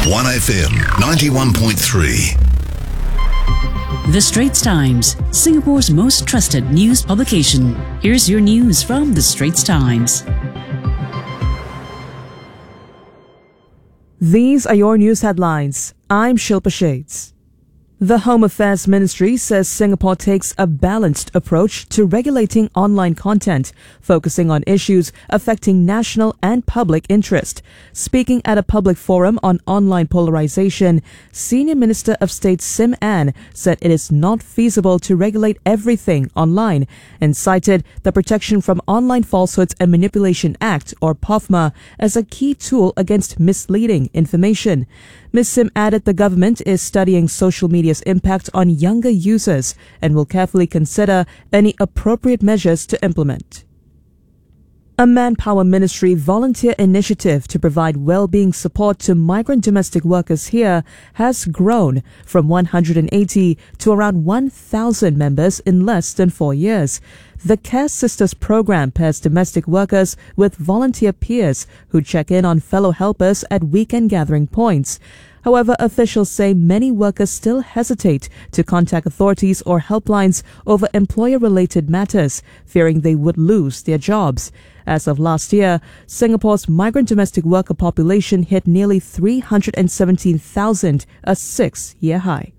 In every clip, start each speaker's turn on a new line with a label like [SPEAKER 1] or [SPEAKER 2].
[SPEAKER 1] 1FM 91.3.
[SPEAKER 2] The Straits Times, Singapore's most trusted news publication. Here's your news from The Straits Times.
[SPEAKER 3] These are your news headlines. I'm Shilpa Shades. The Home Affairs Ministry says Singapore takes a balanced approach to regulating online content, focusing on issues affecting national and public interest. Speaking at a public forum on online polarization, Senior Minister of State Sim Ann said it is not feasible to regulate everything online and cited the Protection from Online Falsehoods and Manipulation Act, or POFMA, as a key tool against misleading information. Ms. Sim added the government is studying social media's impact on younger users and will carefully consider any appropriate measures to implement. A Manpower Ministry volunteer initiative to provide well-being support to migrant domestic workers here has grown from 180 to around 1,000 members in less than 4 years. The Care Sisters program pairs domestic workers with volunteer peers who check in on fellow helpers at weekend gathering points. However, officials say many workers still hesitate to contact authorities or helplines over employer-related matters, fearing they would lose their jobs. As of last year, Singapore's migrant domestic worker population hit nearly 317,000, a 6-year high.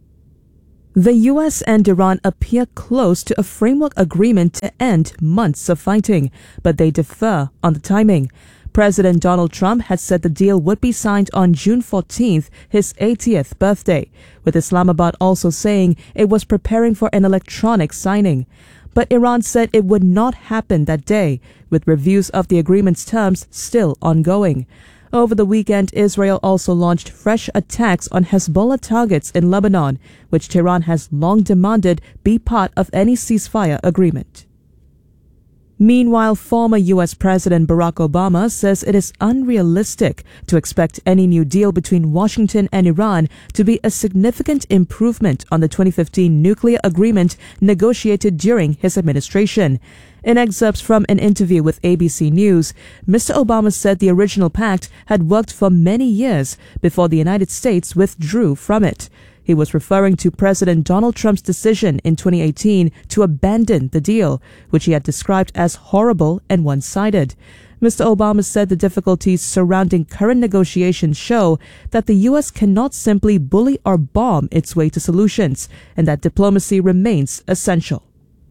[SPEAKER 3] The US and Iran appear close to a framework agreement to end months of fighting, but they differ on the timing. President Donald Trump had said the deal would be signed on June 14th, his 80th birthday, with Islamabad also saying it was preparing for an electronic signing. But Iran said it would not happen that day, with reviews of the agreement's terms still ongoing. Over the weekend, Israel also launched fresh attacks on Hezbollah targets in Lebanon, which Tehran has long demanded be part of any ceasefire agreement. Meanwhile, former U.S. President Barack Obama says it is unrealistic to expect any new deal between Washington and Iran to be a significant improvement on the 2015 nuclear agreement negotiated during his administration. In excerpts from an interview with ABC News, Mr. Obama said the original pact had worked for many years before the United States withdrew from it. He was referring to President Donald Trump's decision in 2018 to abandon the deal, which he had described as horrible and one-sided. Mr. Obama said the difficulties surrounding current negotiations show that the U.S. cannot simply bully or bomb its way to solutions, and that diplomacy remains essential.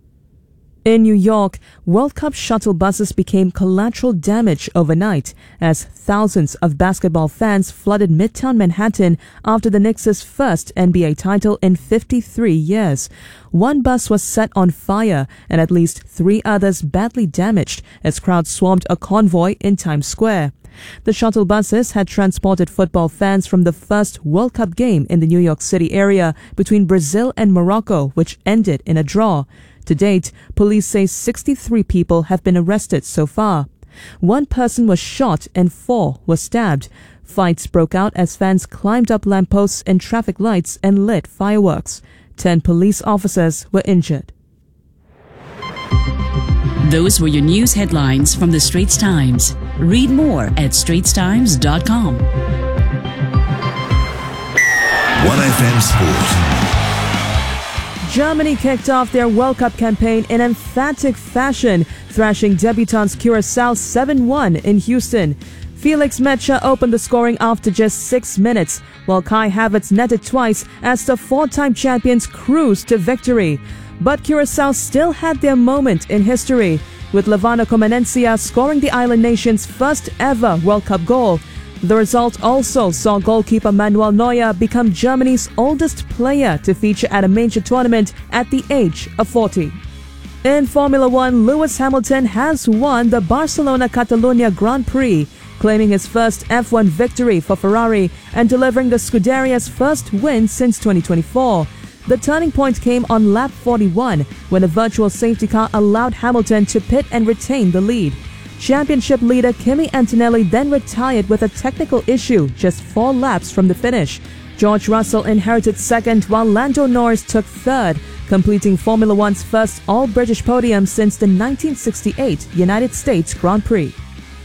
[SPEAKER 3] In New York, World Cup shuttle buses became collateral damage overnight as thousands of basketball fans flooded Midtown Manhattan after the Knicks' first NBA title in 53 years. One bus was set on fire and at least 3 others badly damaged as crowds swarmed a convoy in Times Square. The shuttle buses had transported football fans from the first World Cup game in the New York City area between Brazil and Morocco, which ended in a draw. To date, police say 63 people have been arrested so far. 1 person was shot and 4 were stabbed. Fights broke out as fans climbed up lampposts and traffic lights and lit fireworks. 10 police officers were injured.
[SPEAKER 2] Those were your news headlines from The Straits Times. Read more at straitstimes.com.
[SPEAKER 1] 1FM Sport.
[SPEAKER 3] Germany kicked off their World Cup campaign in emphatic fashion, thrashing debutants Curaçao 7-1 in Houston. Felix Metscher opened the scoring after just 6 minutes, while Kai Havertz netted twice as the 4-time champions cruised to victory. But Curaçao still had their moment in history, with Levano Comenencia scoring the island nation's first ever World Cup goal. The result also saw goalkeeper Manuel Neuer become Germany's oldest player to feature at a major tournament at the age of 40. In Formula One, Lewis Hamilton has won the Barcelona-Catalunya Grand Prix, claiming his first F1 victory for Ferrari and delivering the Scuderia's first win since 2024. The turning point came on lap 41 when a virtual safety car allowed Hamilton to pit and retain the lead. Championship leader Kimi Antonelli then retired with a technical issue just 4 laps from the finish. George Russell inherited second while Lando Norris took third, completing Formula One's first all-British podium since the 1968 United States Grand Prix.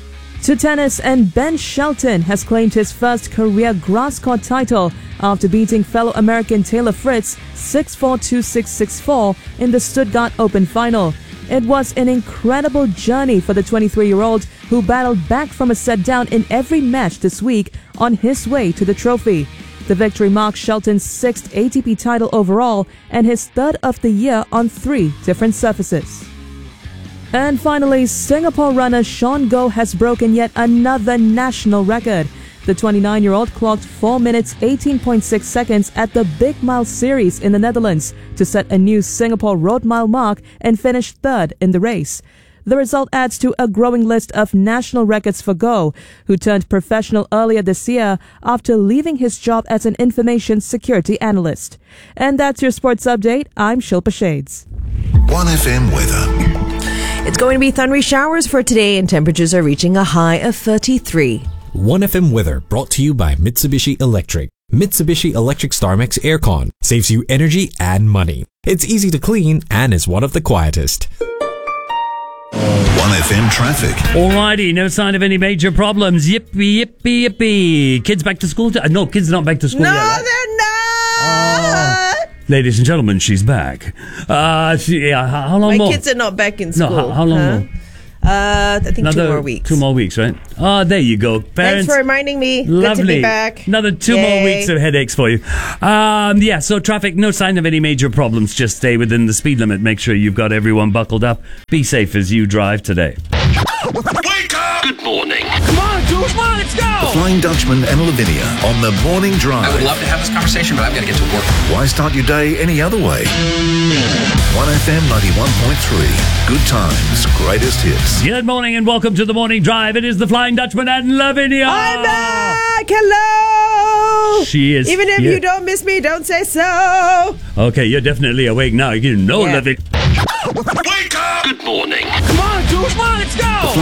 [SPEAKER 3] To tennis, and Ben Shelton has claimed his first career grass court title after beating fellow American Taylor Fritz 6-4, 2-6, 6-4 in the Stuttgart Open final. It was an incredible journey for the 23-year-old who battled back from a set down in every match this week on his way to the trophy. The victory marks Shelton's 6th ATP title overall and his 3rd of the year on 3 different surfaces. And finally, Singapore runner Sean Goh has broken yet another national record. The 29-year-old clocked 4 minutes 18.6 seconds at the Big Mile Series in the Netherlands to set a new Singapore Road Mile mark and finish 3rd in the race. The result adds to a growing list of national records for Goh, who turned professional earlier this year after leaving his job as an information security analyst. And that's your sports update. I'm Shilpa Shades.
[SPEAKER 1] 1FM weather.
[SPEAKER 4] It's going to be thundery showers for today and temperatures are reaching a high of 33.
[SPEAKER 5] 1FM weather brought to you by Mitsubishi Electric. Mitsubishi Electric StarMax Aircon saves you energy and money. It's easy to clean and is one of the quietest.
[SPEAKER 1] 1FM traffic.
[SPEAKER 6] Alrighty, no sign of any major problems. Yippee, yippee, yippee. Kids back to school? No, kids not back to school yet. Right?
[SPEAKER 4] They're not!
[SPEAKER 6] Ladies and gentlemen, she's back. How long
[SPEAKER 4] My
[SPEAKER 6] more?
[SPEAKER 4] kids are not back in school.
[SPEAKER 6] No, how long more?
[SPEAKER 4] I think 2 more weeks.
[SPEAKER 6] 2 more weeks, right? There you go. Parents,
[SPEAKER 4] Thanks for reminding me.
[SPEAKER 6] lovely.
[SPEAKER 4] Good to be back.
[SPEAKER 6] Another 2 more
[SPEAKER 4] Yay.
[SPEAKER 6] weeks of headaches for you. So traffic, no sign of any major problems. Just stay within the speed limit. Make sure you've got everyone buckled up. Be safe as you drive today.
[SPEAKER 1] Wake up!
[SPEAKER 7] Good morning.
[SPEAKER 6] Come on, dude, come on, let's go!
[SPEAKER 1] Flying Dutchman and Lavinia on the morning drive.
[SPEAKER 7] I would love to have this conversation, but I've got to get to work.
[SPEAKER 1] Why start your day any other way? 1FM 91.3. Good times, greatest hits.
[SPEAKER 6] Good morning and welcome to the morning drive. It is the Flying Dutchman and Lavinia.
[SPEAKER 4] I'm back! Hello!
[SPEAKER 6] She is
[SPEAKER 4] Even if
[SPEAKER 6] here.
[SPEAKER 4] you don't miss me, don't say so!
[SPEAKER 6] Okay, you're definitely awake now. You know,
[SPEAKER 4] Yeah.
[SPEAKER 6] Lavinia.
[SPEAKER 1] Wake up!
[SPEAKER 7] Good morning.
[SPEAKER 6] Come on, dude, come on, let's go!